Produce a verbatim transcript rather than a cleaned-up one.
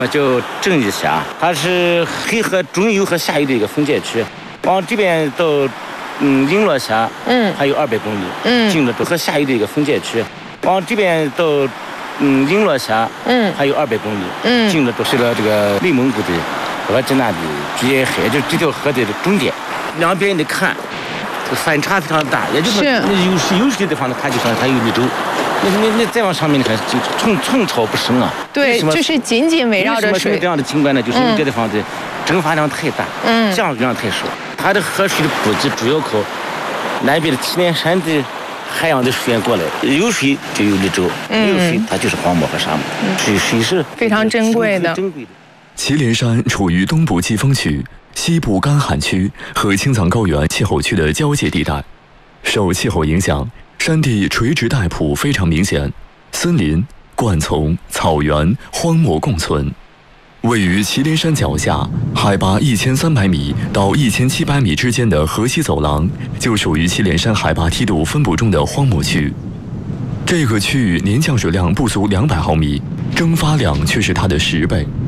就正义峡，它是黑河中游和下游的一个分界区，往这边到嗯璎珞峡，嗯，还有二百公里，嗯，进了和下游的一个分界区，往这边到嗯璎珞峡，嗯，还有二百公里，嗯，进了都是了这个内蒙古的额济纳的直接海，就这条河的终点，两边你看，反差非常大，也就是有水有水的地方呢，它就像它有绿洲。那那那再往上面，你看就寸寸草不生啊。 对，就是紧紧围绕着水。 为什么这样的景观呢？就是因为这地方的蒸发量太大，嗯，降雨量太少。它的河水的补给主要靠南边的祁连山的海洋的水源过来，有水就有绿洲，没有水它就是荒漠和沙漠。水水是非常珍贵的。 珍贵的。 祁连山处于东部季风区、西部干旱区和青藏高原气候区的交界地带，受气候影响。山地垂直带谱非常明显，森林、灌丛、草原、荒漠共存。位于祁连山脚下，海拔一千三百米到一千七百米之间的河西走廊，就属于祁连山海拔梯度分布中的荒漠区。这个区域年降水量不足两百毫米，蒸发量却是它的十倍。